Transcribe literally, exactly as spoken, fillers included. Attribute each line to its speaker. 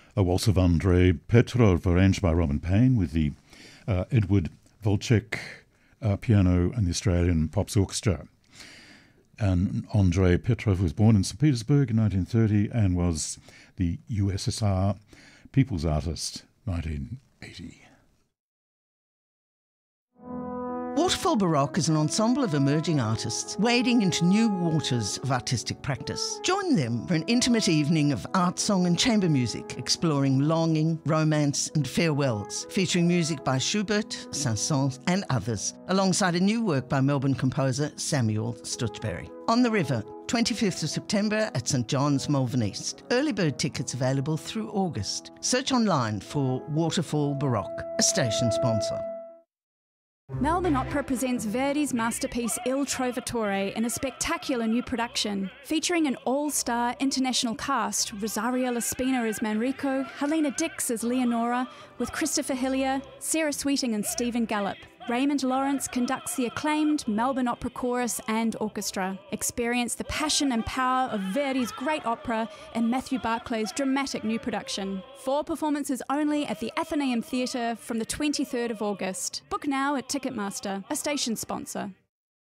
Speaker 1: a waltz of Andrei Petrov, arranged by Robin Payne, with the uh, Edward Volchek uh, piano and the Australian Pops Orchestra. And Andrei Petrov was born in Saint Petersburg in nineteen thirty and was the U S S R People's Artist, nineteen eighty.
Speaker 2: Waterfall Baroque is an ensemble of emerging artists wading into new waters of artistic practice. Join them for an intimate evening of art, song and chamber music, exploring longing, romance and farewells, featuring music by Schubert, Saint-Saëns and others, alongside a new work by Melbourne composer Samuel Stutchbury. On the River, twenty-fifth of September at St John's, Malvern East. Early bird tickets available through August. Search online for Waterfall Baroque, a station sponsor.
Speaker 3: Melbourne Opera presents Verdi's masterpiece Il Trovatore in a spectacular new production, featuring an all-star international cast: Rosario Laspina as Manrico, Helena Dix as Leonora, with Christopher Hillier, Sarah Sweeting and Stephen Gallop. Raymond Lawrence conducts the acclaimed Melbourne Opera Chorus and Orchestra. Experience the passion and power of Verdi's great opera in Matthew Barclay's dramatic new production. Four performances only at the Athenaeum Theatre from the twenty-third of August. Book now at Ticketmaster, a station sponsor.